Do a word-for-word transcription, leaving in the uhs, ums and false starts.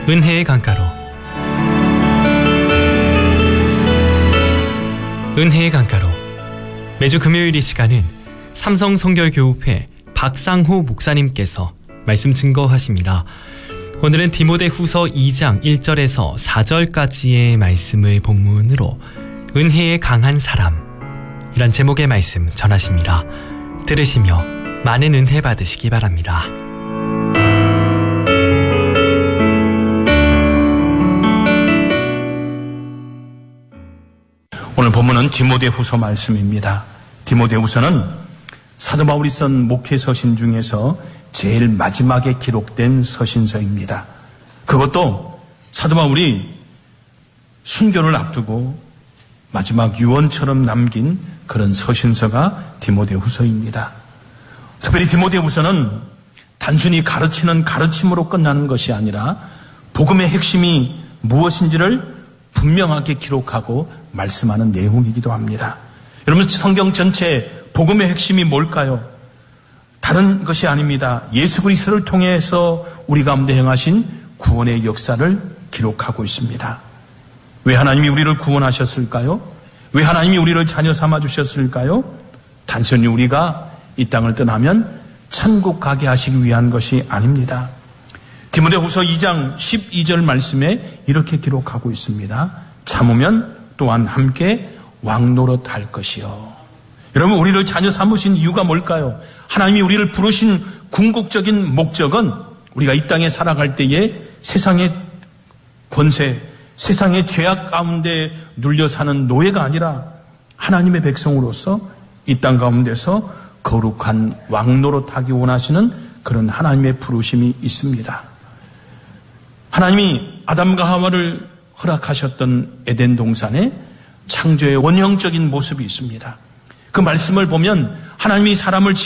은혜의 강가로 은혜의 강가로 매주 금요일 이 시간은 삼성 성결교회 박상호 목사님께서 말씀 증거하십니다. 오늘은 디모데후서 이 장 일 절에서 사 절까지의 말씀을 본문으로 은혜의 강한 사람 이란 제목의 말씀 전하십니다. 들으시며 많은 은혜 받으시기 바랍니다. 오늘 본문은 디모데후서 말씀입니다. 디모데후서는 사도 바울이 쓴 목회 서신 중에서 제일 마지막에 기록된 서신서입니다. 그것도 사도 바울이 순교를 앞두고 마지막 유언처럼 남긴 그런 서신서가 디모데후서입니다. 특별히 디모데후서는 단순히 가르치는 가르침으로 끝나는 것이 아니라 복음의 핵심이 무엇인지를 분명하게 기록하고 말씀하는 내용이기도 합니다. 여러분, 성경 전체 복음의 핵심이 뭘까요? 다른 것이 아닙니다. 예수 그리스도를 통해서 우리 가운데 행하신 구원의 역사를 기록하고 있습니다. 왜 하나님이 우리를 구원하셨을까요? 왜 하나님이 우리를 자녀 삼아 주셨을까요? 단순히 우리가 이 땅을 떠나면 천국 가게 하시기 위한 것이 아닙니다. 디모데후서 이 장 십이 절 말씀에 이렇게 기록하고 있습니다. 참으면 또한 함께 왕노릇 할 것이요. 여러분, 우리를 자녀 삼으신 이유가 뭘까요? 하나님이 우리를 부르신 궁극적인 목적은 우리가 이 땅에 살아갈 때에 세상의 권세, 세상의 죄악 가운데 눌려 사는 노예가 아니라 하나님의 백성으로서 이 땅 가운데서 거룩한 왕노릇하기 원하시는 그런 하나님의 부르심이 있습니다. 하나님이 아담과 하와를 허락하셨던 에덴 동산에 창조의 원형적인 모습이 있습니다. 그 말씀을 보면 하나님이 사람을